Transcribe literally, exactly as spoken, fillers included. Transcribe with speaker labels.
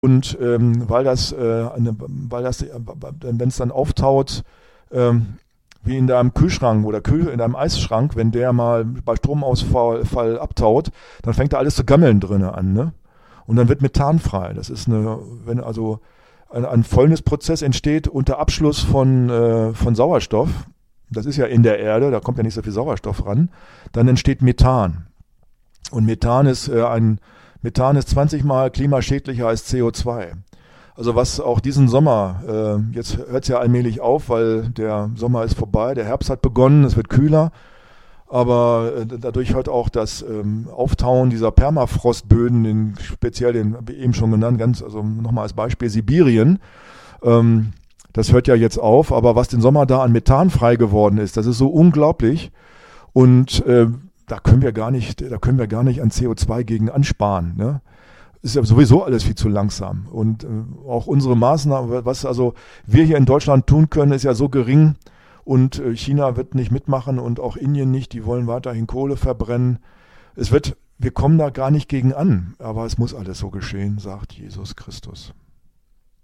Speaker 1: Und ähm, weil das, äh, eine, weil das, äh, wenn es dann auftaut, ähm, wie in deinem Kühlschrank oder Kühl, in deinem Eisschrank, wenn der mal bei Stromausfall Fall abtaut, dann fängt da alles zu gammeln drinnen an, ne? Und dann wird Methan frei. Das ist eine, wenn also ein, ein Fäulnisprozess entsteht unter Abschluss von, äh, von Sauerstoff, das ist ja in der Erde, da kommt ja nicht so viel Sauerstoff ran, dann entsteht Methan. Und Methan ist äh, ein Methan ist zwanzig Mal klimaschädlicher als C O zwei. Also was auch diesen Sommer, äh, jetzt hört es ja allmählich auf, weil der Sommer ist vorbei, der Herbst hat begonnen, es wird kühler, aber äh, dadurch hört auch das ähm, Auftauen dieser Permafrostböden, in, speziell den, wie eben schon genannt, ganz, also nochmal als Beispiel Sibirien, ähm, das hört ja jetzt auf, aber was den Sommer da an Methan frei geworden ist, das ist so unglaublich und äh, da können wir gar nicht, da können wir gar nicht an C O zwei gegen ansparen, ne? Ist ja sowieso alles viel zu langsam. Und äh, auch unsere Maßnahmen, was also wir hier in Deutschland tun können, ist ja so gering. Und äh, China wird nicht mitmachen und auch Indien nicht. Die wollen weiterhin Kohle verbrennen. Es wird, wir kommen da gar nicht gegen an. Aber es muss alles so geschehen, sagt Jesus Christus.